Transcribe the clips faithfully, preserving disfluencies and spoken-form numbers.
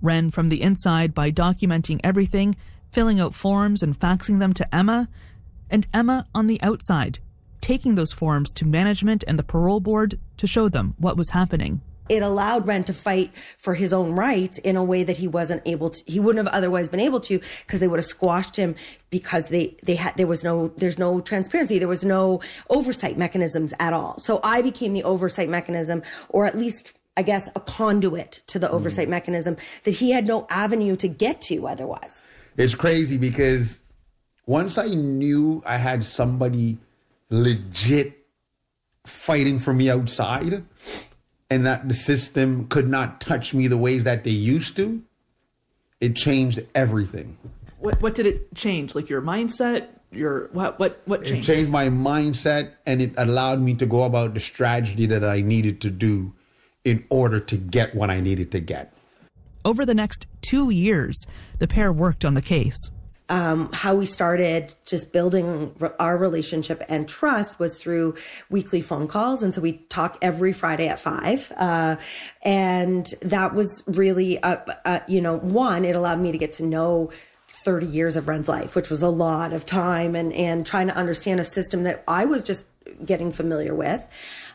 Wren from the inside by documenting everything, filling out forms and faxing them to Emma, and Emma on the outside, taking those forms to management and the parole board to show them what was happening. It allowed Wren to fight for his own rights in a way that he wasn't able to, he wouldn't have otherwise been able to, because they would have squashed him because they, they had, there was no, there's no transparency. There was no oversight mechanisms at all. So I became the oversight mechanism, or at least, I guess, a conduit to the oversight mm. mechanism that he had no avenue to get to otherwise. It's crazy because once I knew I had somebody legit fighting for me outside, and that the system could not touch me the ways that they used to, it changed everything. What what did it change? Like your mindset? Your what what what changed? It changed my mindset, and it allowed me to go about the strategy that I needed to do in order to get what I needed to get. Over the next two years, the pair worked on the case. Um, how we started just building our relationship and trust was through weekly phone calls. And so we talk every Friday at five. Uh, and that was really, uh, uh, you know, one, it allowed me to get to know thirty years of Wren's life, which was a lot of time, and, and trying to understand a system that I was just getting familiar with.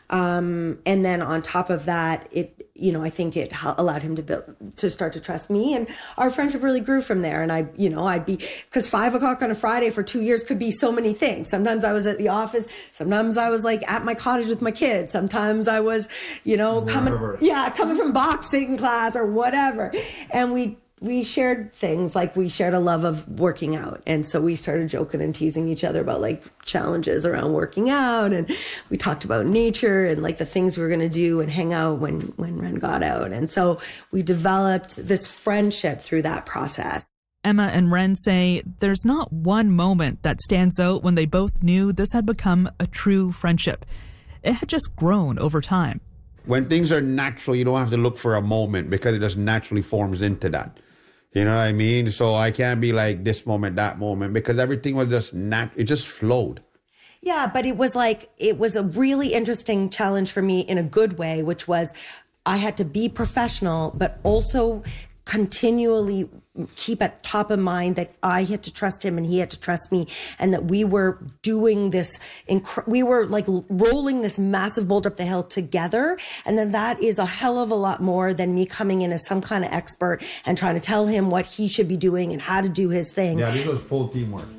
Um, and then on top of that, it, you know, I think it allowed him to build, to start to trust me, and our friendship really grew from there. And I, you know, I'd be, cause five o'clock on a Friday for two years could be so many things. Sometimes I was at the office. Sometimes I was like at my cottage with my kids. Sometimes I was, you know, coming, whatever. yeah, coming from boxing class or whatever. And we, we shared things, like we shared a love of working out. And so we started joking and teasing each other about like challenges around working out. And we talked about nature and like the things we were going to do and hang out when, when Wren got out. And so we developed this friendship through that process. Emma and Wren say there's not one moment that stands out when they both knew this had become a true friendship. It had just grown over time. When things are natural, you don't have to look for a moment, because it just naturally forms into that. You know what I mean? So I can't be like this moment, that moment, because everything was just nat- it just flowed. Yeah, but it was like, it was a really interesting challenge for me in a good way, which was I had to be professional, but also continually keep at top of mind that I had to trust him and he had to trust me, and that we were doing this, inc- we were like rolling this massive boulder up the hill together. And then that is a hell of a lot more than me coming in as some kind of expert and trying to tell him what he should be doing and how to do his thing. Yeah, this was full teamwork.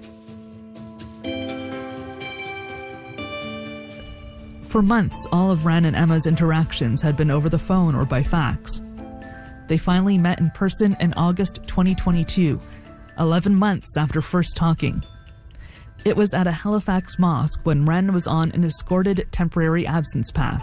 For months, all of Wren and Emma's interactions had been over the phone or by fax. They finally met in person in August twenty twenty-two, eleven months after first talking. It was at a Halifax mosque when Wren was on an escorted temporary absence pass.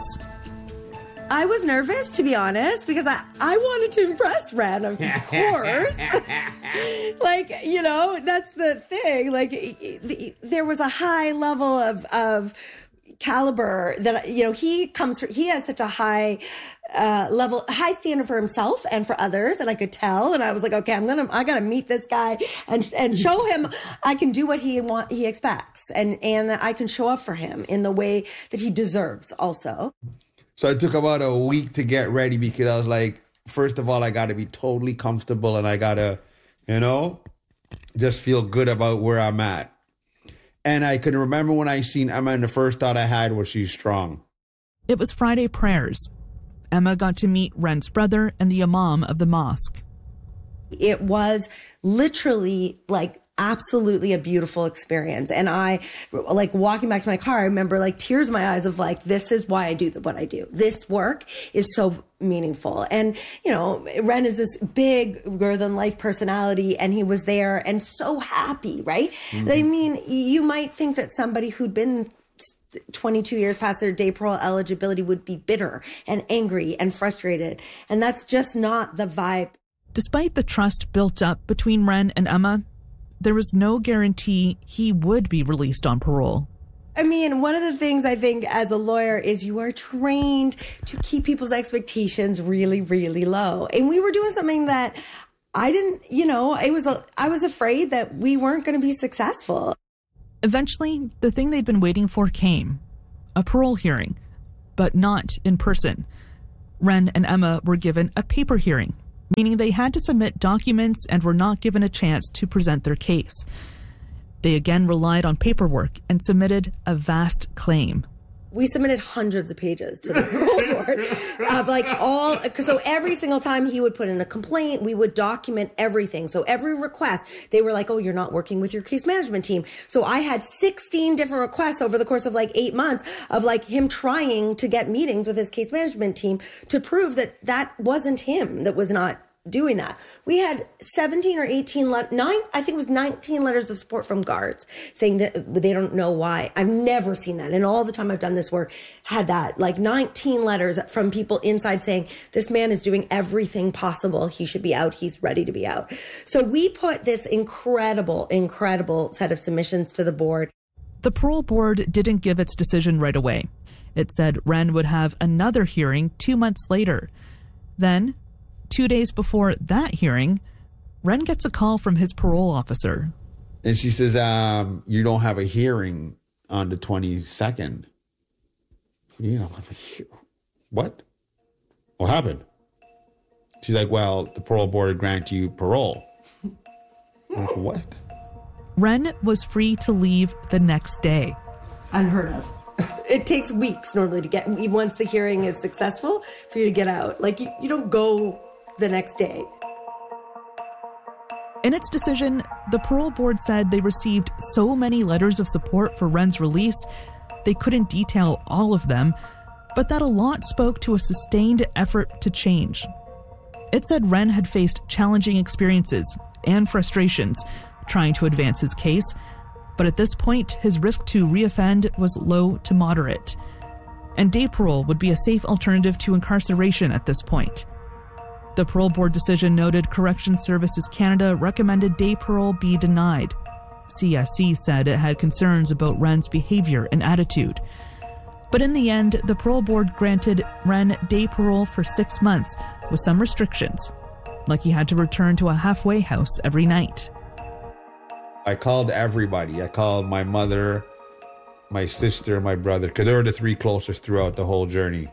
I was nervous, to be honest, because I, I wanted to impress Wren, of course. Like, you know, that's the thing. Like, there was a high level of, of caliber that, you know, he comes from, he has such a high uh level, high standard for himself and for others, and I could tell, and I was like, okay, I'm gonna I gotta meet this guy and and show him I can do what he want he expects, and and that I can show up for him in the way that he deserves also. So it took about a week to get ready, because I was like, first of all, I gotta be totally comfortable, and I gotta, you know, just feel good about where I'm at. And I can remember when I seen Emma, and the first thought I had was, she's strong. It was Friday prayers. Emma got to meet Wren's brother and the imam of the mosque. It was literally like absolutely a beautiful experience. And I, like, walking back to my car, I remember like tears in my eyes of like, this is why I do what I do. This work is so meaningful. And, you know, Wren is this bigger than life personality, and he was there and so happy, right? Mm-hmm. I mean, you might think that somebody who'd been twenty-two years past their day parole eligibility would be bitter and angry and frustrated. And that's just not the vibe. Despite the trust built up between Wren and Emma, there was no guarantee he would be released on parole. I mean, one of the things I think as a lawyer is you are trained to keep people's expectations really, really low. And we were doing something that I didn't, you know, it was, a, I was afraid that we weren't going to be successful. Eventually, the thing they'd been waiting for came. A parole hearing, but not in person. Wren and Emma were given a paper hearing meaning they had to submit documents and were not given a chance to present their case. They again relied on paperwork and submitted a vast claim. We submitted hundreds of pages to the parole board of like all, so every single time he would put in a complaint, we would document everything. So every request, they were like, oh, you're not working with your case management team. So I had sixteen different requests over the course of like eight months of like him trying to get meetings with his case management team to prove that that wasn't him, that was not doing that. We had seventeen or eighteen, le- nine, I think it was nineteen letters of support from guards saying that they don't know why. I've never seen that. And all the time I've done this work, had that, like nineteen letters from people inside saying, this man is doing everything possible. He should be out. He's ready to be out. So we put this incredible, incredible set of submissions to the board. The parole board didn't give its decision right away. It said Ren would have another hearing two months later. Then, two days before that hearing, Ren gets a call from his parole officer. And she says, um, you don't have a hearing on the twenty-second. You don't have a hearing? What? What happened? She's like, well, the parole board grant you parole. I'm like, what? Ren was free to leave the next day. Unheard of. It takes weeks normally to get, once the hearing is successful, for you to get out. Like, you, you don't go the next day. In its decision, the parole board said they received so many letters of support for Ren's release, they couldn't detail all of them, but that a lot spoke to a sustained effort to change. It said Ren had faced challenging experiences and frustrations trying to advance his case, but at this point, his risk to reoffend was low to moderate. And day parole would be a safe alternative to incarceration at this point. The parole board decision noted Corrections Services Canada recommended day parole be denied. C S C said it had concerns about Ren's behavior and attitude. But in the end, the parole board granted Ren day parole for six months with some restrictions, like he had to return to a halfway house every night. I called everybody. I called my mother, my sister, my brother, because they were the three closest throughout the whole journey.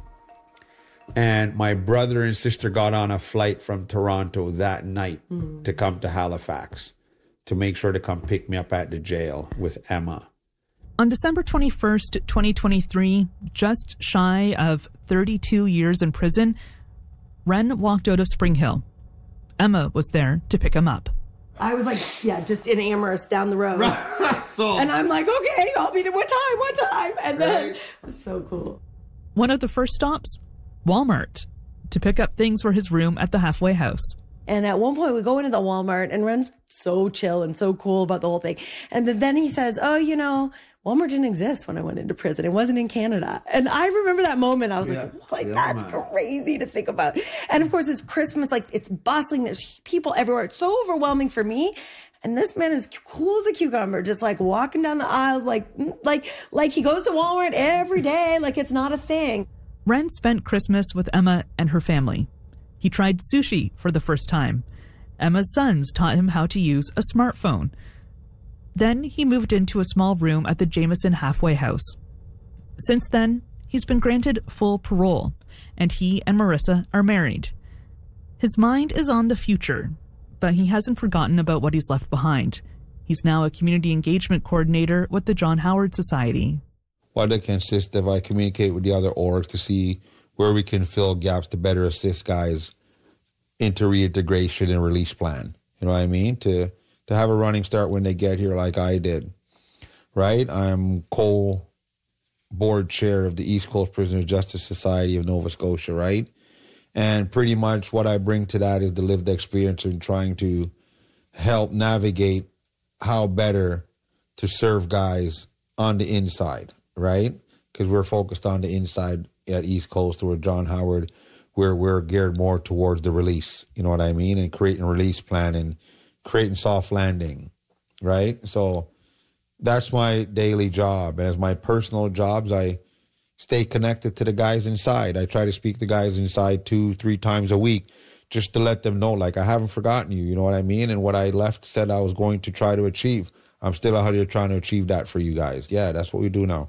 And my brother and sister got on a flight from Toronto that night mm. to come to Halifax to make sure to come pick me up at the jail with Emma. On December twenty-first, twenty twenty-three, just shy of thirty-two years in prison, Ren walked out of Spring Hill. Emma was there to pick him up. I was like, yeah, just in Amherst down the road. so, and I'm like, okay, I'll be there. What time? What time? And then right? It was so cool. One of the first stops, Walmart, to pick up things for his room at the halfway house. And at one point we go into the Walmart and Ren's so chill and so cool about the whole thing. And then he says, oh, you know, Walmart didn't exist when I went into prison. It wasn't in Canada. And I remember that moment. I was yeah. like, like yeah, that's man. crazy to think about. And of course, it's Christmas, like it's bustling. There's people everywhere. It's so overwhelming for me. And this man is cool as a cucumber, just like walking down the aisles, like, like, like he goes to Walmart every day. Like it's not a thing. Ren spent Christmas with Emma and her family. He tried sushi for the first time. Emma's sons taught him how to use a smartphone. Then he moved into a small room at the Jameson halfway house. Since then, he's been granted full parole, and he and Marissa are married. His mind is on the future, but he hasn't forgotten about what he's left behind. He's now a community engagement coordinator with the John Howard Society. What it consists of, I communicate with the other orgs to see where we can fill gaps to better assist guys into reintegration and release plan. You know what I mean? To to have a running start when they get here like I did, right? I'm co-board chair of the East Coast Prisoners Justice Society of Nova Scotia, right? And pretty much what I bring to that is the lived experience in trying to help navigate how better to serve guys on the inside, right? Because we're focused on the inside at East Coast or John Howard, where we're geared more towards the release, you know what I mean? And creating a release plan and creating soft landing, right? So that's my daily job. And as my personal jobs, I stay connected to the guys inside. I try to speak to guys inside two, three times a week just to let them know, like, I haven't forgotten you, you know what I mean? And what I left said I was going to try to achieve. I'm still out here trying to achieve that for you guys. Yeah, that's what we do now.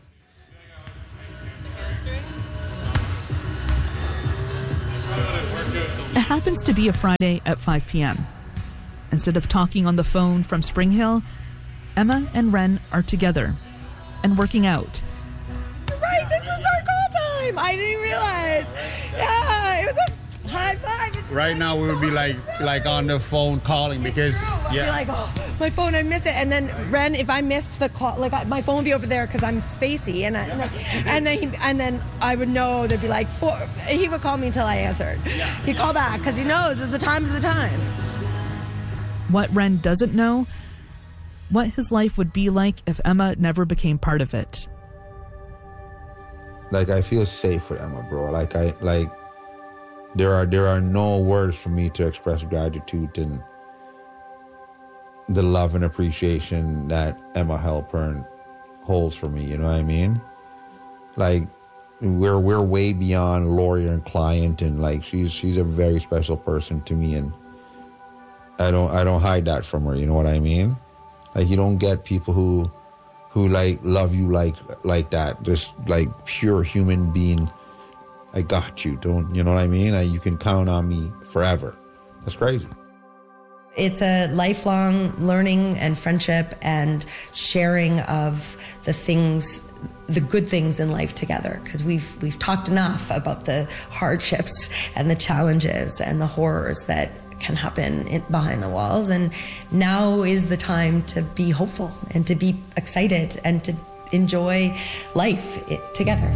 happens to be a Friday at five p.m. Instead of talking on the phone from Spring Hill, Emma and Ren are together and working out. Right, this was our call time. I didn't realize. Yeah, it was a high five. It's Right now, we would be like like on the phone calling because I'd yeah. be like, oh, my phone, I miss it. And then Ren, if I missed the call, like I, my phone would be over there because I'm spacey, and I, and, I, and then he, and then I would know there'd be like four. He would call me until I answered. He'd call back because he knows it's the time is the time. What Ren doesn't know, what his life would be like if Emma never became part of it. Like, I feel safe with Emma, bro. Like, I, like, there are, there are no words for me to express gratitude and the love and appreciation that Emma Halpern holds for me, you know what I mean? Like, we're, we're way beyond lawyer and client, and like, she's, she's a very special person to me, and I don't I don't hide that from her, you know what I mean? Like, you don't get people who who like love you like like that, just like pure human being. I got you, don't you know what I mean? I, you can count on me forever. That's crazy. It's a lifelong learning and friendship and sharing of the things, the good things in life together, because we've we've talked enough about the hardships and the challenges and the horrors that can happen in, behind the walls, and now is the time to be hopeful and to be excited and to enjoy life it, together.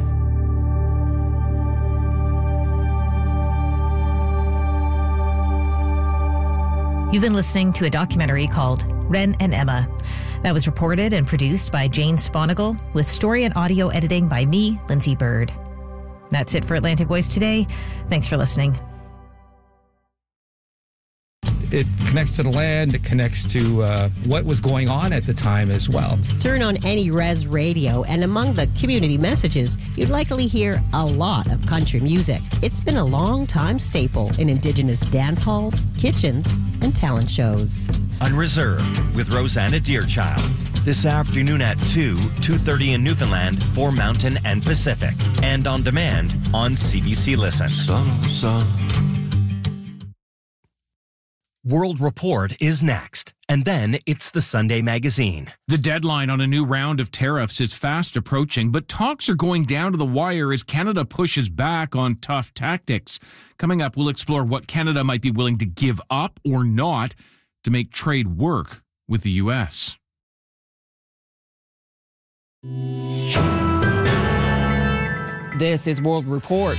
You've been listening to a documentary called Ren and Emma. That was reported and produced by Jane Sponigal, with story and audio editing by me, Lindsay Bird. That's it for Atlantic Voice today. Thanks for listening. It connects to the land, it connects to uh, what was going on at the time as well. Turn on any res radio, and among the community messages, you'd likely hear a lot of country music. It's been a long-time staple in Indigenous dance halls, kitchens, and talent shows. Unreserved with Rosanna Deerchild. This afternoon at two, two thirty in Newfoundland for Mountain and Pacific. And on demand on C B C Listen. Son, son. World Report is next, and then it's the Sunday Magazine. The deadline on a new round of tariffs is fast approaching, but talks are going down to the wire as Canada pushes back on tough tactics. Coming up, we'll explore what Canada might be willing to give up or not to make trade work with the U S. This is World Report.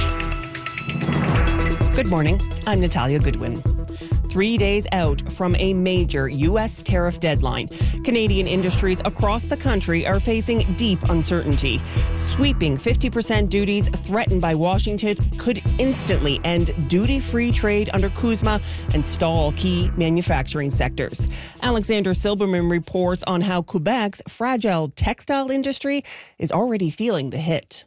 Good morning, I'm Natalia Goodwin. Three days out from a major U S tariff deadline, Canadian industries across the country are facing deep uncertainty. Sweeping fifty percent duties threatened by Washington could instantly end duty-free trade under CUSMA and stall key manufacturing sectors. Alexander Silberman reports on how Quebec's fragile textile industry is already feeling the hit.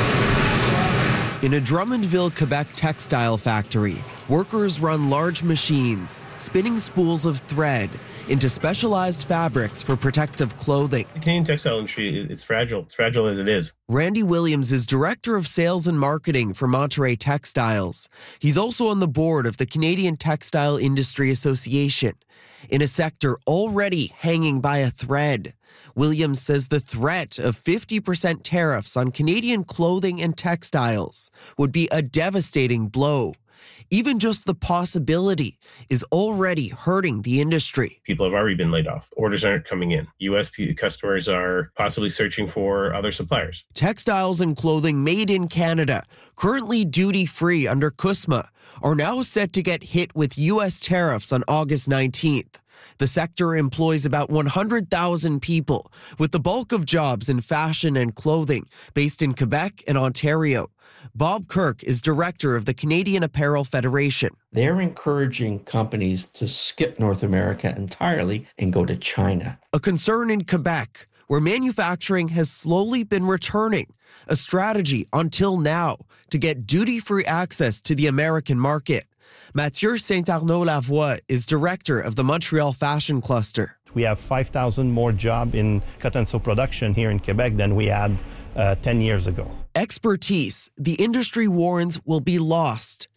In a Drummondville, Quebec textile factory, workers run large machines, spinning spools of thread into specialized fabrics for protective clothing. The Canadian textile industry, it's fragile. It's fragile as it is. Randy Williams is Director of Sales and Marketing for Monterey Textiles. He's also on the board of the Canadian Textile Industry Association. In a sector already hanging by a thread, Williams says the threat of fifty percent tariffs on Canadian clothing and textiles would be a devastating blow. Even just the possibility is already hurting the industry. People have already been laid off. Orders aren't coming in. U S customers are possibly searching for other suppliers. Textiles and clothing made in Canada, currently duty-free under CUSMA, are now set to get hit with U S tariffs on August nineteenth. The sector employs about one hundred thousand people, with the bulk of jobs in fashion and clothing, based in Quebec and Ontario. Bob Kirk is director of the Canadian Apparel Federation. They're encouraging companies to skip North America entirely and go to China. A concern in Quebec, where manufacturing has slowly been returning, a strategy until now to get duty-free access to the American market. Mathieu Saint-Arnaud-Lavoie is director of the Montreal Fashion Cluster. We have five thousand more jobs in cotton sew production here in Quebec than we had uh, ten years ago. Expertise, the industry warns, will be lost.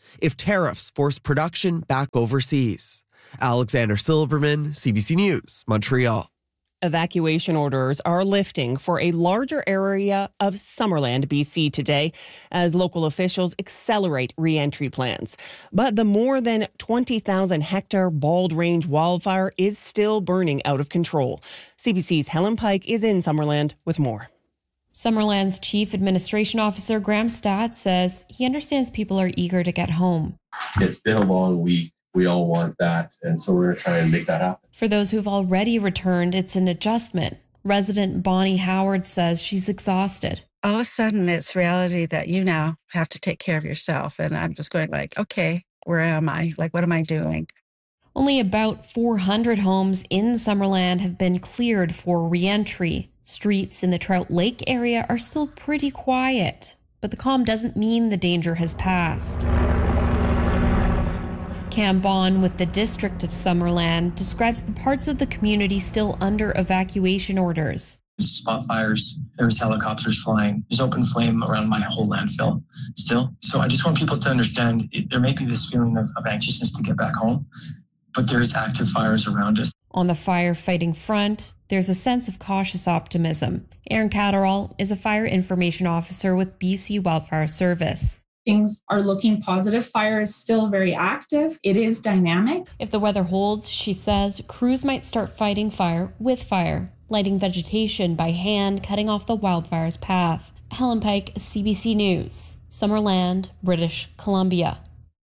if tariffs force production back overseas. Alexander Silberman, C B C News, Montreal. Evacuation orders are lifting for a larger area of Summerland, B C today as local officials accelerate re-entry plans. But the more than twenty thousand hectare Bald Range wildfire is still burning out of control. C B C's Helen Pike is in Summerland with more. Summerland's Chief Administration Officer Graham Stott says he understands people are eager to get home. It's been a long week. We all want that, and so we're going to try and make that happen. For those who've already returned, it's an adjustment. Resident Bonnie Howard says she's exhausted. All of a sudden, it's reality that you now have to take care of yourself, and I'm just going like, okay, where am I? Like, what am I doing? Only about four hundred homes in Summerland have been cleared for re-entry. Streets in the Trout Lake area are still pretty quiet, but the calm doesn't mean the danger has passed. Cam Bond with the District of Summerland describes the parts of the community still under evacuation orders. Spot fires, there's helicopters flying, there's open flame around my whole landfill still. So I just want people to understand it, there may be this feeling of, of anxiousness to get back home, but there is active fires around us. On the firefighting front, there's a sense of cautious optimism. Aaron Catterall is a fire information officer with B C Wildfire Service. Things are looking positive. Fire is still very active. It is dynamic. If the weather holds, she says, crews might start fighting fire with fire, lighting vegetation by hand, cutting off the wildfire's path. Helen Pike, C B C News, Summerland, British Columbia.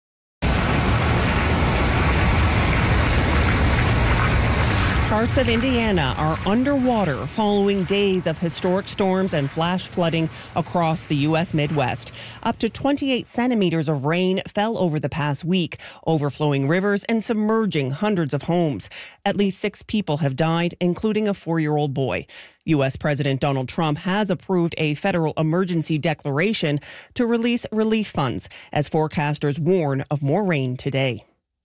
Parts of Indiana are underwater following days of historic storms and flash flooding across the U S Midwest. Up to twenty-eight centimeters of rain fell over the past week, overflowing rivers and submerging hundreds of homes. At least six people have died, including a four-year-old boy. U S President Donald Trump has approved a federal emergency declaration to release relief funds as forecasters warn of more rain today.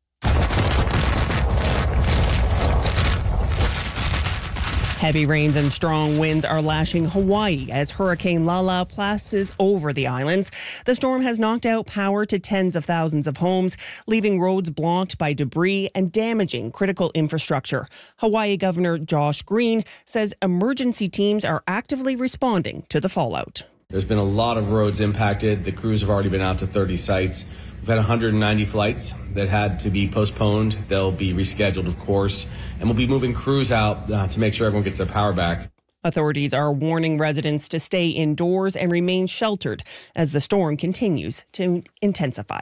Heavy rains and strong winds are lashing Hawaii as Hurricane Lala passes over the islands. The storm has knocked out power to tens of thousands of homes, leaving roads blocked by debris and damaging critical infrastructure. Hawaii Governor Josh Green says emergency teams are actively responding to the fallout. There's been a lot of roads impacted. The crews have already been out to thirty sites. We've had one hundred ninety flights that had to be postponed. They'll be rescheduled, of course, and we'll be moving crews out uh, to make sure everyone gets their power back. Authorities are warning residents to stay indoors and remain sheltered as the storm continues to intensify.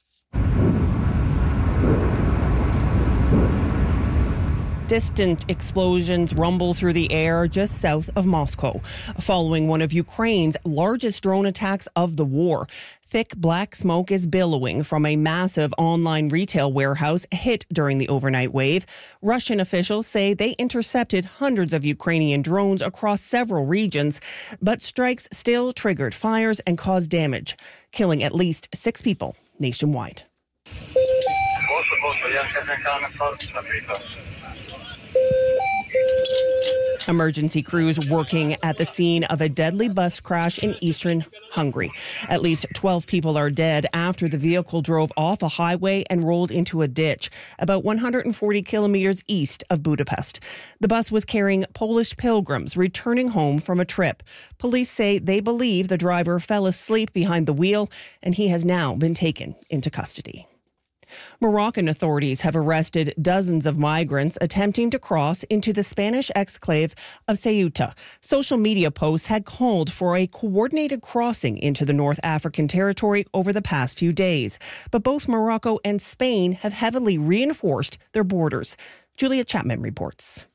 Distant explosions rumble through the air just south of Moscow, following one of Ukraine's largest drone attacks of the war. Thick black smoke is billowing from a massive online retail warehouse hit during the overnight wave. Russian officials say they intercepted hundreds of Ukrainian drones across several regions, but strikes still triggered fires and caused damage, killing at least six people nationwide. Emergency crews working at the scene of a deadly bus crash in eastern Hungary. At least twelve people are dead after the vehicle drove off a highway and rolled into a ditch about one hundred forty kilometers east of Budapest. The bus was carrying Polish pilgrims returning home from a trip. Police say they believe the driver fell asleep behind the wheel and he has now been taken into custody. Moroccan authorities have arrested dozens of migrants attempting to cross into the Spanish exclave of Ceuta. Social media posts had called for a coordinated crossing into the North African territory over the past few days. But both Morocco and Spain have heavily reinforced their borders. Julia Chapman reports.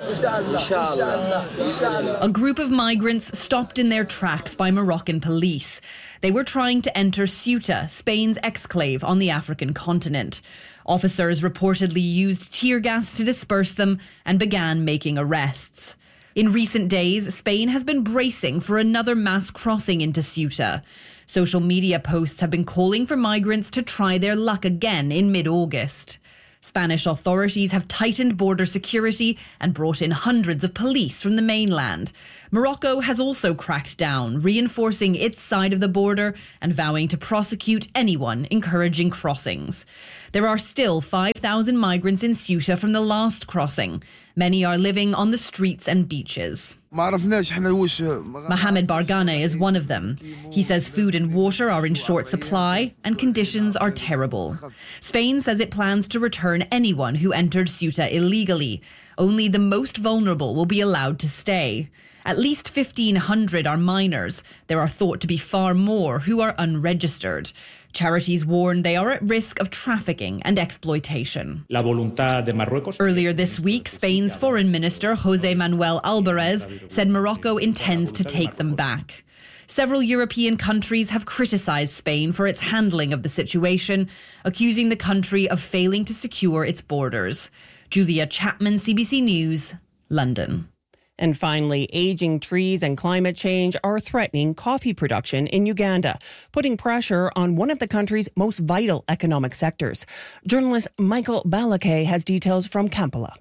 A group of migrants stopped in their tracks by Moroccan police. They were trying to enter Ceuta, Spain's exclave on the African continent. Officers reportedly used tear gas to disperse them and began making arrests. In recent days, Spain has been bracing for another mass crossing into Ceuta. Social media posts have been calling for migrants to try their luck again in mid-August. Spanish authorities have tightened border security and brought in hundreds of police from the mainland. Morocco has also cracked down, reinforcing its side of the border and vowing to prosecute anyone encouraging crossings. There are still five thousand migrants in Ceuta from the last crossing. Many are living on the streets and beaches. Mohamed Bargane is one of them. He says food and water are in short supply and conditions are terrible. Spain says it plans to return anyone who entered Ceuta illegally. Only the most vulnerable will be allowed to stay. At least fifteen hundred are minors. There are thought to be far more who are unregistered. Charities warn they are at risk of trafficking and exploitation. Earlier this week, Spain's Foreign Minister José Manuel Albares said Morocco intends to take them back. Several European countries have criticised Spain for its handling of the situation, accusing the country of failing to secure its borders. Julia Chapman, C B C News, London. And finally, aging trees and climate change are threatening coffee production in Uganda, putting pressure on one of the country's most vital economic sectors. Journalist Michael Balake has details from Kampala.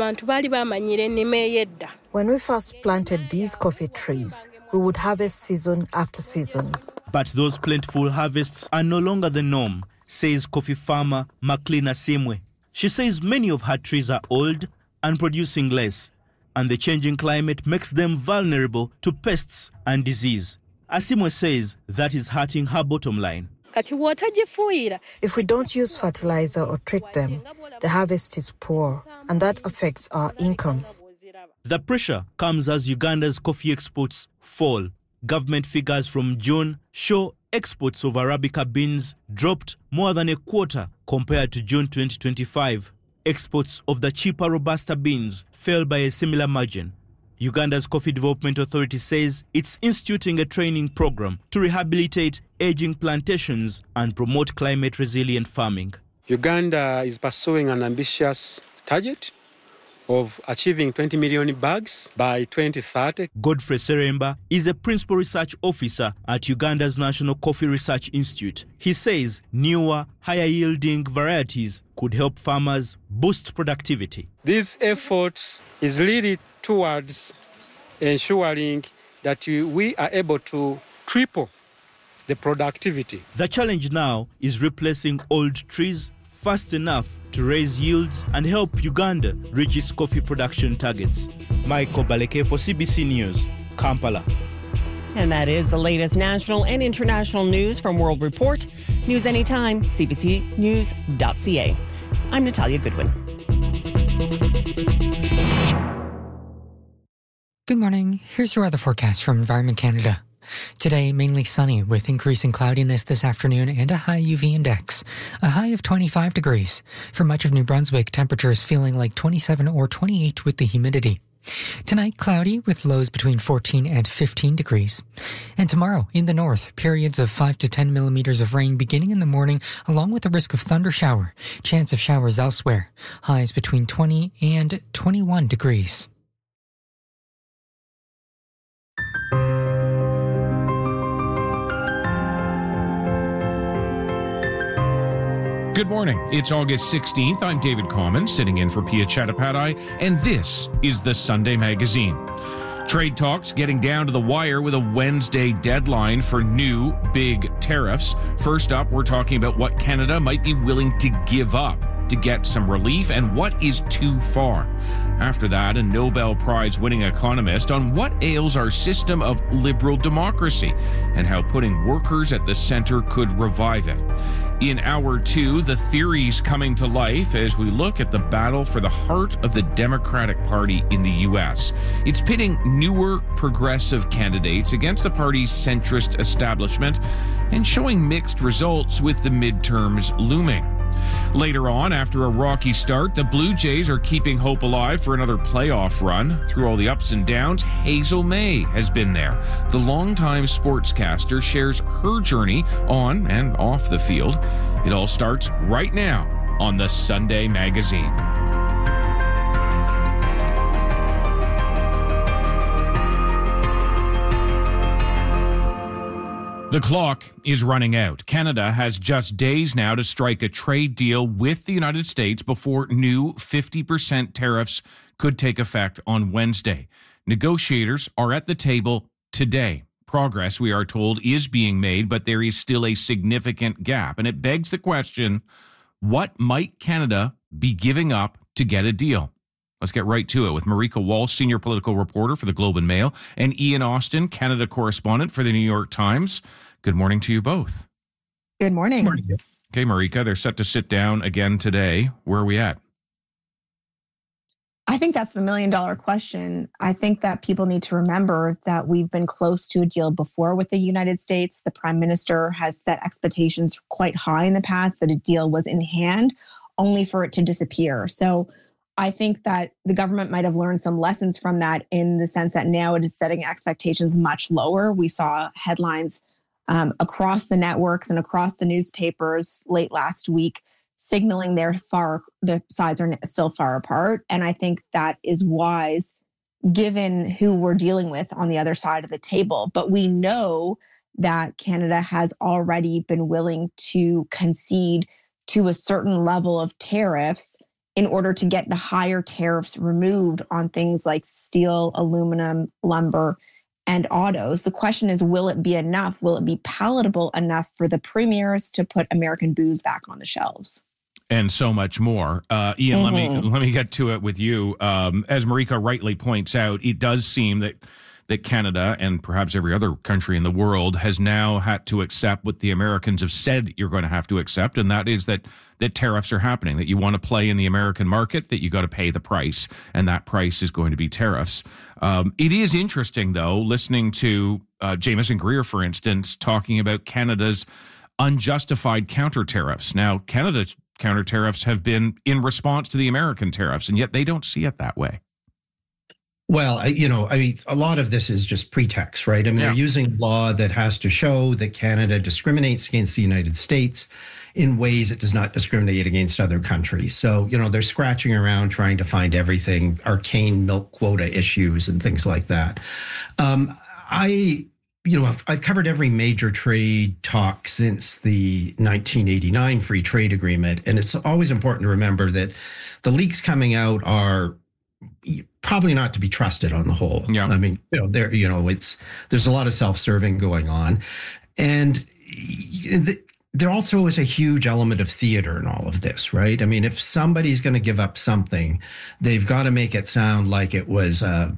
When we first planted these coffee trees, we would harvest season after season. But those plentiful harvests are no longer the norm, says coffee farmer Maklina Simwe. She says many of her trees are old and producing less, and the changing climate makes them vulnerable to pests and disease. Asimwe says that is hurting her bottom line. If we don't use fertilizer or treat them, the harvest is poor, and that affects our income. The pressure comes as Uganda's coffee exports fall. Government figures from June show exports of Arabica beans dropped more than a quarter compared to June twenty twenty-five. Exports of the cheaper Robusta beans fell by a similar margin. Uganda's Coffee Development Authority says it's instituting a training program to rehabilitate aging plantations and promote climate-resilient farming. Uganda is pursuing an ambitious target of achieving twenty million bags by twenty thirty. Godfrey Seremba is a principal research officer at Uganda's National Coffee Research Institute. He says newer, higher-yielding varieties could help farmers boost productivity. These efforts is leading towards ensuring that we are able to triple the productivity. The challenge now is replacing old trees fast enough to raise yields and help Uganda reach its coffee production targets. Michael Baleke for C B C News, Kampala. And that is the latest national and international news from World Report. News anytime, c b c news dot c a. I'm Natalia Goodwin. Good morning. Here's your weather forecast from Environment Canada. Today, mainly sunny with increasing cloudiness this afternoon and a high U V index. A high of twenty-five degrees. For much of New Brunswick, temperatures feeling like twenty-seven or twenty-eight with the humidity. Tonight, cloudy with lows between fourteen and fifteen degrees. And tomorrow, in the north, periods of five to ten millimeters of rain beginning in the morning, along with the risk of thunder shower. Chance of showers elsewhere. Highs between twenty and twenty-one degrees. Good morning. It's August sixteenth. I'm David Common, sitting in for Pia Chattopadhyay, and this is the Sunday Magazine. Trade talks getting down to the wire with a Wednesday deadline for new big tariffs. First up, we're talking about what Canada might be willing to give up to get some relief and what is too far. After that, a Nobel Prize-winning economist on what ails our system of liberal democracy and how putting workers at the center could revive it. In hour two, the theories coming to life as we look at the battle for the heart of the Democratic Party in the U S. It's pitting newer progressive candidates against the party's centrist establishment and showing mixed results with the midterms looming. Later on, after a rocky start, the Blue Jays are keeping hope alive for another playoff run. Through all the ups and downs, Hazel May has been there. The longtime sportscaster shares her journey on and off the field. It all starts right now on the Sunday Magazine. The clock is running out. Canada has just days now to strike a trade deal with the United States before new fifty percent tariffs could take effect on Wednesday. Negotiators are at the table today. Progress, we are told, is being made, but there is still a significant gap. And it begs the question, what might Canada be giving up to get a deal? Let's get right to it with Marika Walsh, senior political reporter for the Globe and Mail, and Ian Austin, Canada correspondent for the New York Times. Good morning to you both. Good morning. Good morning. Okay, Marika, they're set to sit down again today. Where are we at? I think that's the million dollar question. I think that people need to remember that we've been close to a deal before with the United States. The Prime Minister has set expectations quite high in the past that a deal was in hand, only for it to disappear. So I think that the government might have learned some lessons from that in the sense that now it is setting expectations much lower. We saw headlines um, across the networks and across the newspapers late last week signaling they're far, the sides are still far apart. And I think that is wise given who we're dealing with on the other side of the table. But we know that Canada has already been willing to concede to a certain level of tariffs in order to get the higher tariffs removed on things like steel, aluminum, lumber, and autos. The question is, will it be enough? Will it be palatable enough for the premiers to put American booze back on the shelves? And so much more. Uh, Ian, Mm-hmm. let me let me get to it with you. Um, as Marika rightly points out, it does seem that that Canada and perhaps every other country in the world has now had to accept what the Americans have said you're going to have to accept, and that is that that tariffs are happening, that you want to play in the American market, that you got to pay the price, and that price is going to be tariffs. Um, it is interesting, though, listening to uh, Jameson Greer, for instance, talking about Canada's unjustified counter tariffs. Now, Canada's counter tariffs have been in response to the American tariffs, and yet they don't see it that way. Well, I, you know, I mean, a lot of this is just pretext, right? I mean, Yeah. they're using law that has to show that Canada discriminates against the United States in ways it does not discriminate against other countries. So, you know, they're scratching around trying to find everything, arcane milk quota issues and things like that. Um, I, you know, I've, I've covered every major trade talk since the nineteen eighty-nine Free Trade Agreement. And it's always important to remember that the leaks coming out are probably not to be trusted on the whole. Yeah. I mean, you know, there, you know, it's, there's a lot of self-serving going on. And the, there also is a huge element of theater in all of this, right? I mean, if somebody's going to give up something, they've got to make it sound like it was a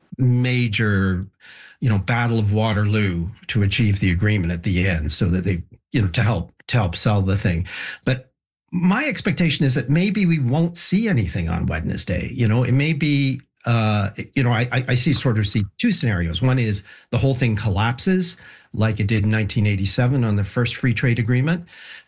major, you know, Battle of Waterloo to achieve the agreement at the end so that they, you know, to help, to help sell the thing. But my expectation is that maybe we won't see anything on Wednesday. You know, it may be, uh, you know, I, I see sort of see two scenarios. One is the whole thing collapses like it did in nineteen eighty-seven on the first free trade agreement.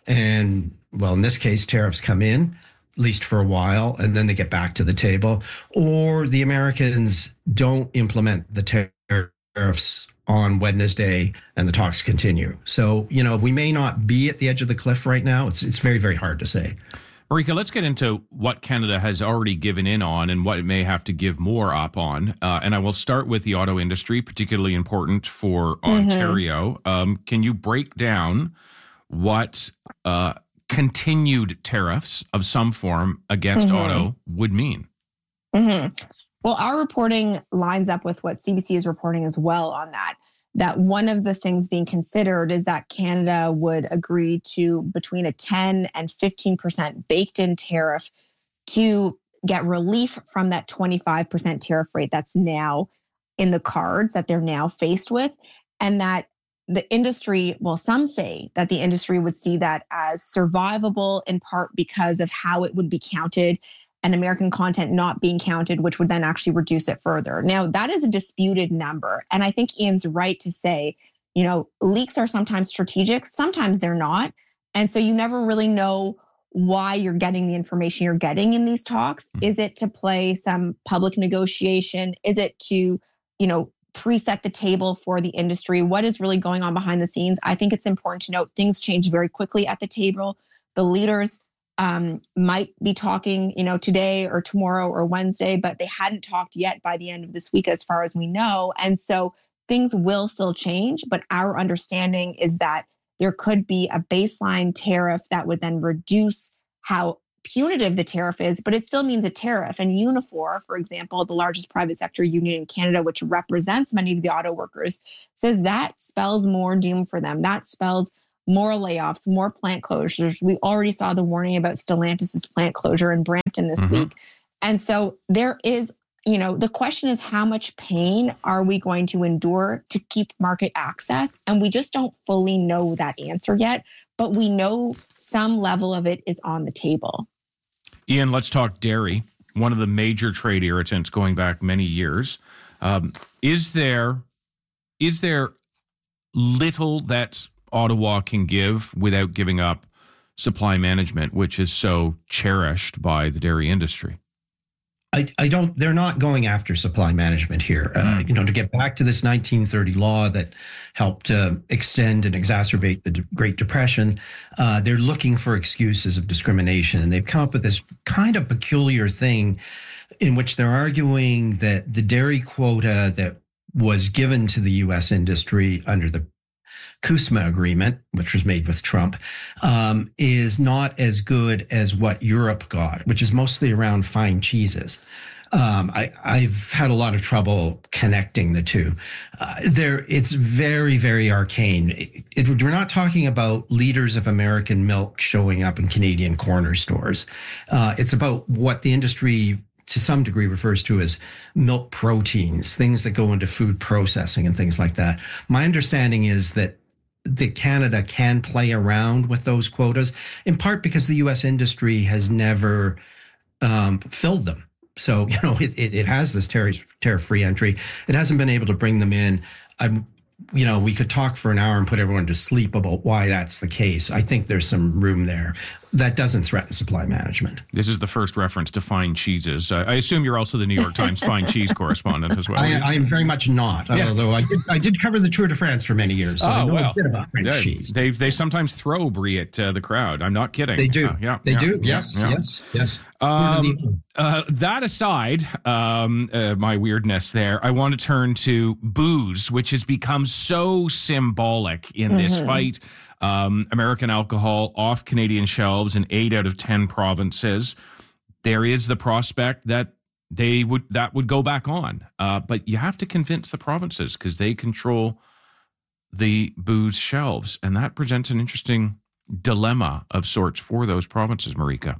And well, in this case, tariffs come in, at least for a while, and then they get back to the table. Or the Americans don't implement the tariffs on Wednesday and the talks continue. So, you know, we may not be at the edge of the cliff right now. It's it's very, very hard to say. Marika, let's get into what Canada has already given in on and what it may have to give more up on. Uh, and I will start with the auto industry, particularly important for mm-hmm. Ontario. Um, can you break down what uh, continued tariffs of some form against mm-hmm. auto would mean? Mm-hmm. Well, our reporting lines up with what C B C is reporting as well on that, that one of the things being considered is that Canada would agree to between a ten and fifteen percent baked in tariff to get relief from that twenty-five percent tariff rate that's now in the cards that they're now faced with. And that the industry, well, some say that the industry would see that as survivable in part because of how it would be counted and American content not being counted, which would then actually reduce it further. Now, that is a disputed number. And I think Ian's right to say, you know, leaks are sometimes strategic, sometimes they're not. And so you never really know why you're getting the information you're getting in these talks. Is it to play some public negotiation? Is it to, you know, preset the table for the industry? What is really going on behind the scenes? I think it's important to note things change very quickly at the table. The leaders Um, might be talking, you know, today or tomorrow or Wednesday, but they hadn't talked yet by the end of this week, as far as we know. And so things will still change, but our understanding is that there could be a baseline tariff that would then reduce how punitive the tariff is, but it still means a tariff. And Unifor, for example, the largest private sector union in Canada, which represents many of the auto workers, says that spells more doom for them. That spells more layoffs, more plant closures. We already saw the warning about Stellantis' plant closure in Brampton this mm-hmm. week. And so there is, you know, the question is how much pain are we going to endure to keep market access? And we just don't fully know that answer yet, but we know some level of it is on the table. Ian, let's talk dairy, one of the major trade irritants going back many years. Um, is there is there little that Ottawa can give without giving up supply management, which is so cherished by the dairy industry? I, I don't, they're not going after supply management here. Uh, mm. You know, to get back to this nineteen thirty law that helped uh, extend and exacerbate the D- Great Depression, uh, they're looking for excuses of discrimination. And they've come up with this kind of peculiar thing in which they're arguing that the dairy quota that was given to the U S industry under the CUSMA agreement, which was made with Trump, um, is not as good as what Europe got, which is mostly around fine cheeses. Um, I, I've had a lot of trouble connecting the two. Uh, there, it's very, very arcane. It, it, we're not talking about liters of American milk showing up in Canadian corner stores. Uh, it's about what the industry to some degree refers to as milk proteins, things that go into food processing and things like that. My understanding is that that Canada can play around with those quotas, in part because the U S industry has never um, filled them. So, you know, it, it, it has this tariff, tariff-free entry. It hasn't been able to bring them in. I'm, you know, we could talk for an hour and put everyone to sleep about why that's the case. I think there's some room there. That doesn't threaten supply management. This is the first reference to fine cheeses. Uh, I assume you're also the New York Times fine cheese correspondent as well. I, I am very much not, yeah. although I did, I did cover the Tour de France for many years, so oh, I know well. a bit about French they, cheese. They they sometimes throw brie at uh, the crowd. I'm not kidding. They do. Uh, yeah, they yeah, do. Yeah, yes, yeah. yes, yes, um, uh, that aside, um, uh, my weirdness there, I want to turn to booze, which has become so symbolic in mm-hmm. this fight. Um, American alcohol off Canadian shelves in eight out of ten provinces. There is the prospect that they would that would go back on, uh, but you have to convince the provinces because they control the booze shelves, and that presents an interesting dilemma of sorts for those provinces. Marika,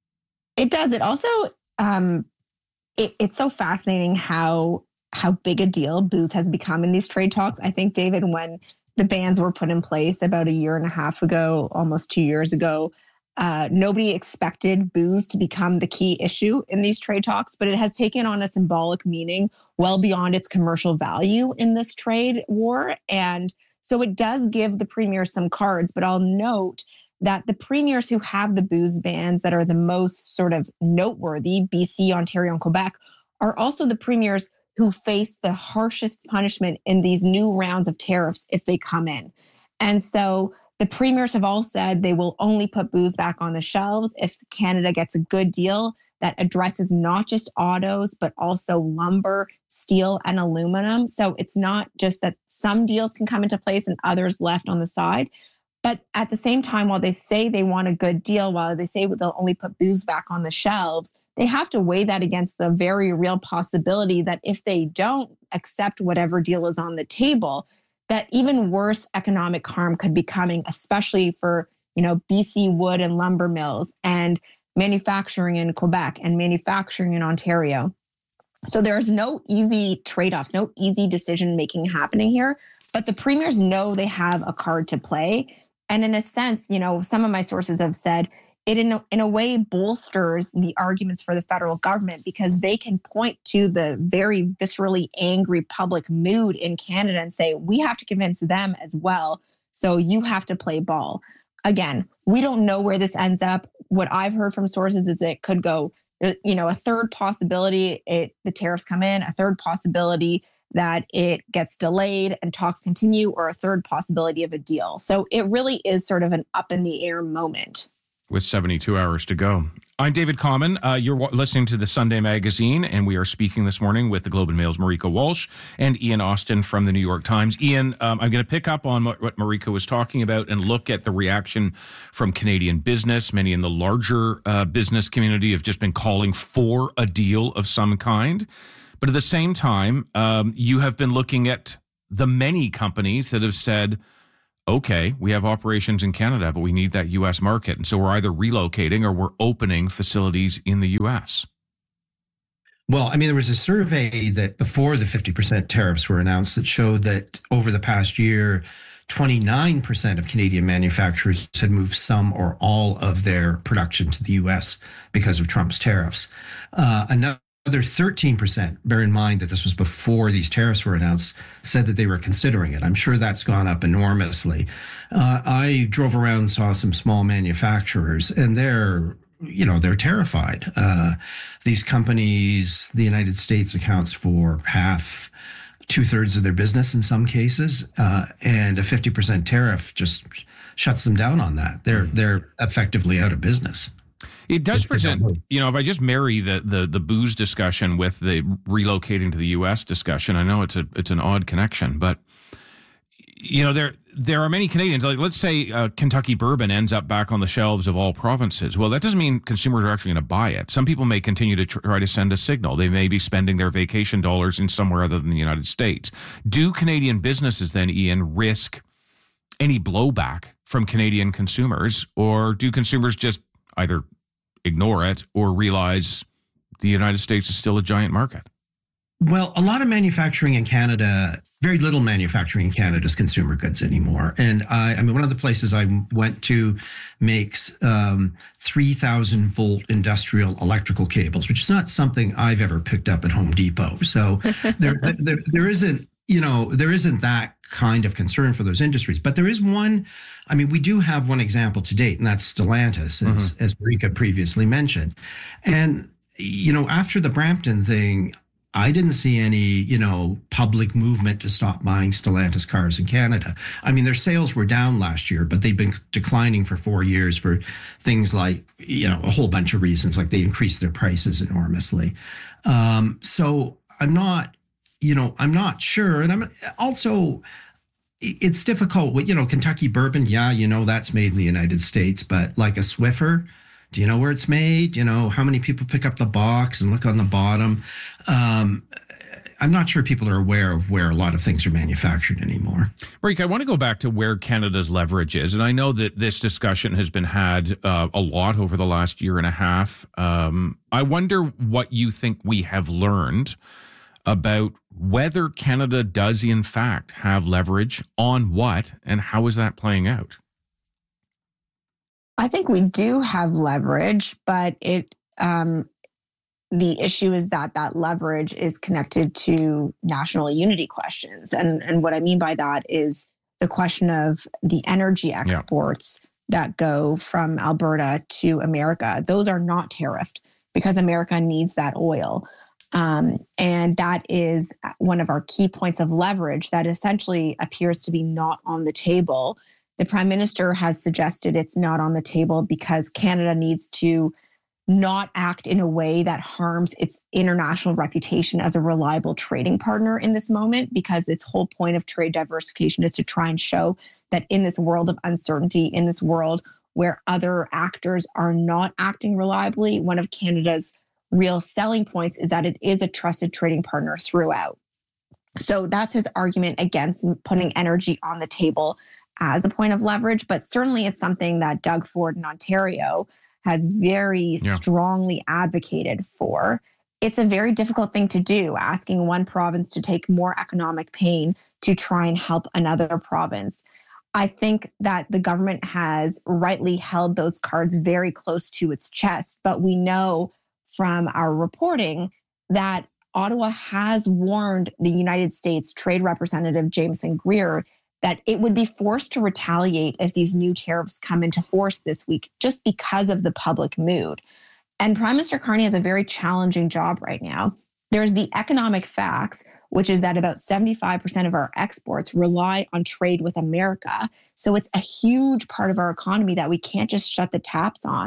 it does. It also um, it, it's so fascinating how how big a deal booze has become in these trade talks. I think, David, when the bans were put in place about a year and a half ago, almost two years ago, uh, nobody expected booze to become the key issue in these trade talks, but it has taken on a symbolic meaning well beyond its commercial value in this trade war. And so it does give the premiers some cards, but I'll note that the premiers who have the booze bans that are the most sort of noteworthy, B C, Ontario, and Quebec, are also the premiers who face the harshest punishment in these new rounds of tariffs if they come in. And so the premiers have all said they will only put booze back on the shelves if Canada gets a good deal that addresses not just autos, but also lumber, steel, and aluminum. So it's not just that some deals can come into place and others left on the side. But at the same time, while they say they want a good deal, while they say they'll only put booze back on the shelves, they have to weigh that against the very real possibility that if they don't accept whatever deal is on the table, that even worse economic harm could be coming, especially for, you know, B C wood and lumber mills and manufacturing in Quebec and manufacturing in Ontario. So there's no easy trade-offs, no easy decision-making happening here, but the premiers know they have a card to play. And in a sense, you know, some of my sources have said, it in a, in a way bolsters the arguments for the federal government because they can point to the very viscerally angry public mood in Canada and say, we have to convince them as well. So you have to play ball. Again, we don't know where this ends up. What I've heard from sources is it could go, you know, a third possibility, it the tariffs come in, a third possibility that it gets delayed and talks continue, or a third possibility of a deal. So it really is sort of an up in the air moment. With seventy-two hours to go. I'm David Common. Uh, you're w- listening to the Sunday Magazine, and we are speaking this morning with the Globe and Mail's Marika Walsh and Ian Austin from the New York Times. Ian, um, I'm going to pick up on what, what Marika was talking about and look at the reaction from Canadian business. Many in the larger uh, business community have just been calling for a deal of some kind. But at the same time, um, you have been looking at the many companies that have said, okay, we have operations in Canada, but we need that U S market. And so we're either relocating or we're opening facilities in the U S. Well, I mean, there was a survey that before the fifty percent tariffs were announced that showed that over the past year, twenty-nine percent of Canadian manufacturers had moved some or all of their production to the U S because of Trump's tariffs. Uh, another Another thirteen percent, bear in mind that this was before these tariffs were announced, said that they were considering it. I'm sure that's gone up enormously. Uh, I drove around and saw some small manufacturers, and they're, you know, they're terrified. Uh, these companies, the United States accounts for half, two thirds of their business in some cases, uh, and a fifty percent tariff just shuts them down on that. They're they're effectively out of business. It does present, you know, if I just marry the, the the booze discussion with the relocating to the U S discussion, I know it's a it's an odd connection, but you know, there there are many Canadians, like let's say uh, Kentucky bourbon ends up back on the shelves of all provinces. Well, that doesn't mean consumers are actually going to buy it. Some people may continue to try to send a signal. They may be spending their vacation dollars in somewhere other than the United States. Do Canadian businesses then, Ian, risk any blowback from Canadian consumers, or do consumers just either ignore it or realize the United States is still a giant market? Well, a lot of manufacturing in Canada, very little manufacturing in Canada is consumer goods anymore. And I, I mean, one of the places I went to makes um, three thousand volt industrial electrical cables, which is not something I've ever picked up at Home Depot. So there, there, there isn't, you know, there isn't that kind of concern for those industries. But there is one, I mean, we do have one example to date, and that's Stellantis, mm-hmm. as, as Marika previously mentioned. And, you know, after the Brampton thing, I didn't see any, you know, public movement to stop buying Stellantis cars in Canada. I mean, their sales were down last year, but they've been declining for four years for things like, you know, a whole bunch of reasons, like they increased their prices enormously. Um, so I'm not, you know, I'm not sure. And I'm also, it's difficult with, you know, Kentucky bourbon. Yeah, you know, that's made in the United States, but like a Swiffer, do you know where it's made? You know, how many people pick up the box and look on the bottom? Um, I'm not sure people are aware of where a lot of things are manufactured anymore. Marika, I want to go back to where Canada's leverage is. And I know that this discussion has been had uh, a lot over the last year and a half. Um, I wonder what you think we have learned about whether Canada does in fact have leverage on what, and how is that playing out? I think we do have leverage, but it um, the issue is that that leverage is connected to national unity questions. And, and what I mean by that is the question of the energy exports yeah. that go from Alberta to America. Those are not tariffed because America needs that oil. Um, and that is one of our key points of leverage that essentially appears to be not on the table. The Prime Minister has suggested it's not on the table because Canada needs to not act in a way that harms its international reputation as a reliable trading partner in this moment, because its whole point of trade diversification is to try and show that in this world of uncertainty, in this world where other actors are not acting reliably, one of Canada's real selling points is that it is a trusted trading partner throughout. So that's his argument against putting energy on the table as a point of leverage. But certainly it's something that Doug Ford in Ontario has very yeah. strongly advocated for. It's a very difficult thing to do, asking one province to take more economic pain to try and help another province. I think that the government has rightly held those cards very close to its chest, but we know from our reporting that Ottawa has warned the United States Trade Representative Jameson Greer that it would be forced to retaliate if these new tariffs come into force this week, just because of the public mood. And Prime Minister Carney has a very challenging job right now. There's the economic facts, which is that about seventy-five percent of our exports rely on trade with America. So it's a huge part of our economy that we can't just shut the taps on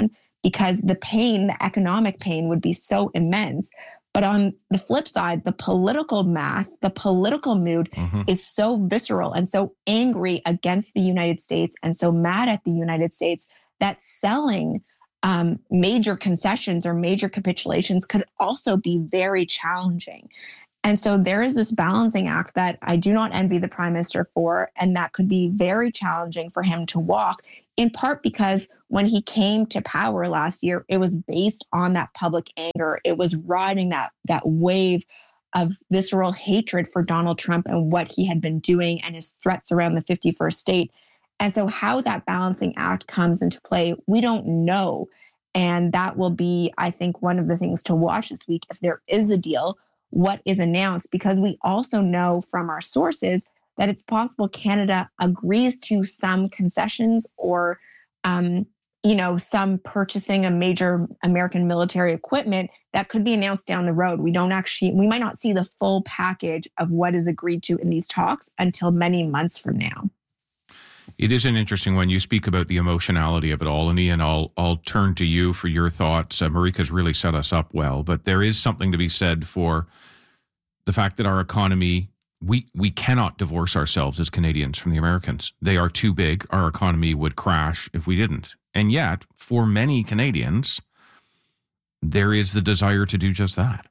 because the pain, the economic pain would be so immense. But on the flip side, the political math, the political mood mm-hmm. is so visceral and so angry against the United States and so mad at the United States that selling um, major concessions or major capitulations could also be very challenging. And so there is this balancing act that I do not envy the prime minister for, and that could be very challenging for him to walk, in part because when he came to power last year, it was based on that public anger. It was riding that, that wave of visceral hatred for Donald Trump and what he had been doing and his threats around the fifty-first state. And so how that balancing act comes into play, we don't know. And that will be, I think, one of the things to watch this week. If there is a deal, what is announced, because we also know from our sources that it's possible Canada agrees to some concessions or, um, you know, some purchasing a major American military equipment that could be announced down the road. We don't actually, we might not see the full package of what is agreed to in these talks until many months from now. It is an interesting one. You speak about the emotionality of it all, and Ian, I'll, I'll turn to you for your thoughts. Uh, Marika's really set us up well, but there is something to be said for the fact that our economy, we, we cannot divorce ourselves as Canadians from the Americans. They are too big. Our economy would crash if we didn't. And yet, for many Canadians, there is the desire to do just that.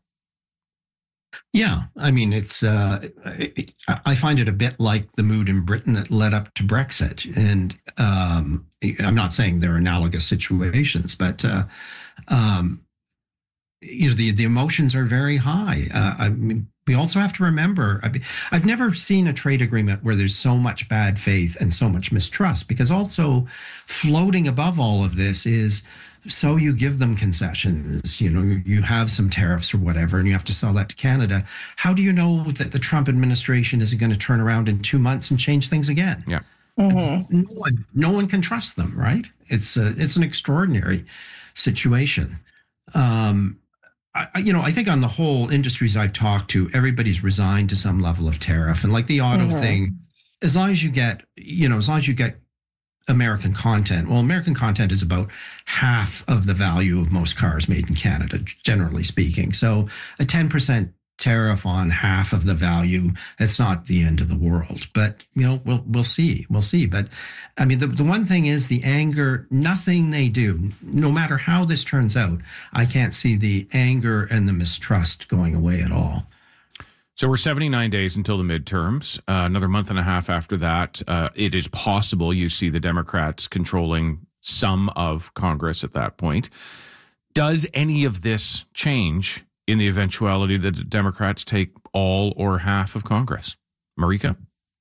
Yeah, I mean, it's. Uh, I find it a bit like the mood in Britain that led up to Brexit, and um, I'm not saying they're analogous situations, but uh, um, you know, the the emotions are very high. Uh, I mean, we also have to remember. I mean, I've never seen a trade agreement where there's so much bad faith and so much mistrust, because also floating above all of this is. So you give them concessions, you know, you have some tariffs or whatever, and you have to sell that to Canada. How do you know that the Trump administration isn't going to turn around in two months and change things again? Yeah. Mm-hmm. No one, no one can trust them, right? It's a, it's an extraordinary situation. Um, I, you know, I think on the whole, industries I've talked to, everybody's resigned to some level of tariff. And like the auto mm-hmm. thing, as long as you get, you know, as long as you get American content. Well, American content is about half of the value of most cars made in Canada, generally speaking. So a ten percent tariff on half of the value, it's not the end of the world. But, you know, we'll we'll see. We'll see. But, I mean, the, the one thing is the anger, nothing they do, no matter how this turns out, I can't see the anger and the mistrust going away at all. So we're seventy-nine days until the midterms. Uh, another month and a half after that, uh, it is possible you see the Democrats controlling some of Congress at that point. Does any of this change in the eventuality that the Democrats take all or half of Congress? Marika?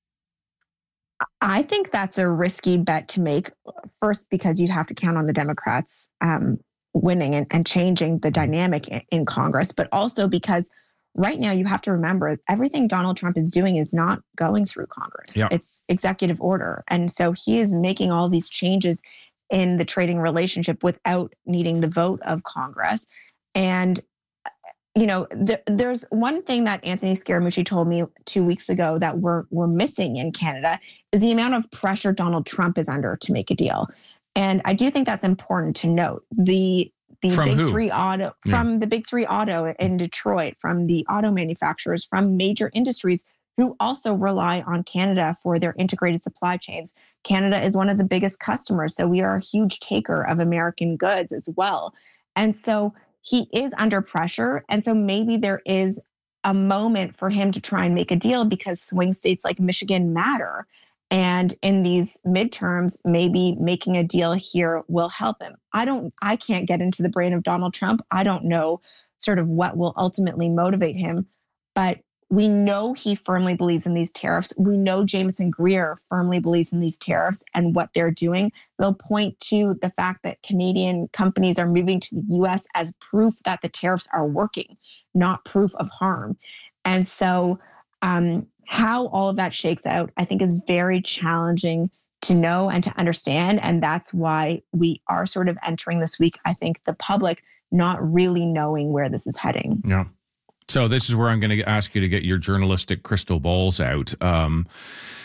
I think that's a risky bet to make. First, because you'd have to count on the Democrats um, winning and, and changing the dynamic in, in Congress, but also because right now, you have to remember everything Donald Trump is doing is not going through Congress. Yep. It's executive order. And so he is making all these changes in the trading relationship without needing the vote of Congress. And, you know, th- there's one thing that Anthony Scaramucci told me two weeks ago that we're, we're missing in Canada is the amount of pressure Donald Trump is under to make a deal. And I do think that's important to note. The The from big who? three auto from yeah. the big three auto in Detroit, from the auto manufacturers, from major industries who also rely on Canada for their integrated supply chains. Canada is one of the biggest customers, so we are a huge taker of American goods as well. And so he is under pressure. And so maybe there is a moment for him to try and make a deal because swing states like Michigan matter. And in these midterms, maybe making a deal here will help him. I don't, I can't get into the brain of Donald Trump. I don't know sort of what will ultimately motivate him, but we know he firmly believes in these tariffs. We know Jameson Greer firmly believes in these tariffs and what they're doing. They'll point to the fact that Canadian companies are moving to the U S as proof that the tariffs are working, not proof of harm. And so, um, how all of that shakes out, I think, is very challenging to know and to understand. And that's why we are sort of entering this week, I think, the public not really knowing where this is heading. Yeah. So this is where I'm going to ask you to get your journalistic crystal balls out. Um,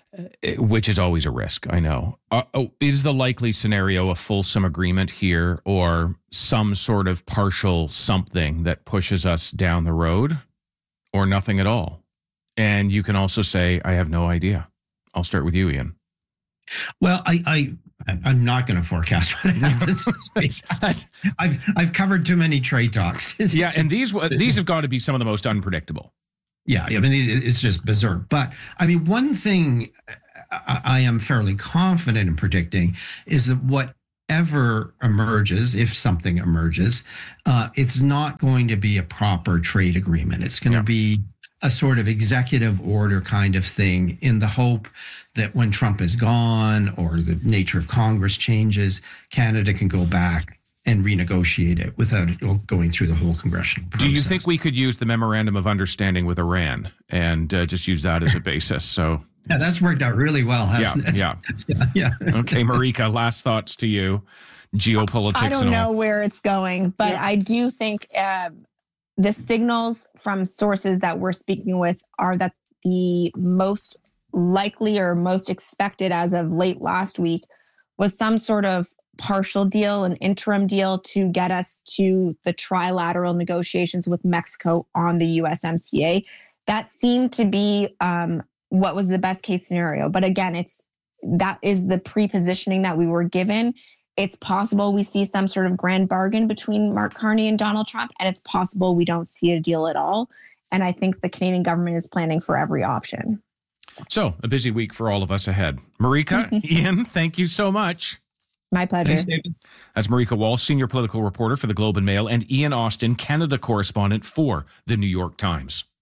which is always a risk, I know. Uh, oh, is the likely scenario a fulsome agreement here or some sort of partial something that pushes us down the road, or nothing at all? And you can also say, I have no idea. I'll start with you, Ian. Well, I, I I'm not going to forecast what happens this week. I've I've covered too many trade talks. Yeah, and these these have got to be some of the most unpredictable. Yeah, I mean, it's just berserk. But I mean, one thing I, I am fairly confident in predicting is that whatever emerges, if something emerges, uh, it's not going to be a proper trade agreement. It's going to yeah. be a sort of executive order kind of thing, in the hope that when Trump is gone or the nature of Congress changes, Canada can go back and renegotiate it without it going through the whole congressional process. Do you think we could use the memorandum of understanding with Iran and uh, just use that as a basis? So yeah, that's worked out really well, hasn't yeah, it? Yeah, yeah. yeah. Okay, Marika, last thoughts to you. Geopolitics. I don't and know all. where it's going, but yeah. I do think uh, the signals from sources that we're speaking with are that the most likely or most expected as of late last week was some sort of partial deal, an interim deal to get us to the trilateral negotiations with Mexico on the U S M C A. That seemed to be um, what was the best case scenario. But again, it's that is the pre-positioning that we were given. It's possible we see some sort of grand bargain between Mark Carney and Donald Trump, and it's possible we don't see a deal at all. And I think the Canadian government is planning for every option. So, a busy week for all of us ahead. Marika, Ian, thank you so much. My pleasure. Thanks, David. That's Marika Walsh, senior political reporter for the Globe and Mail, and Ian Austin, Canada correspondent for the New York Times.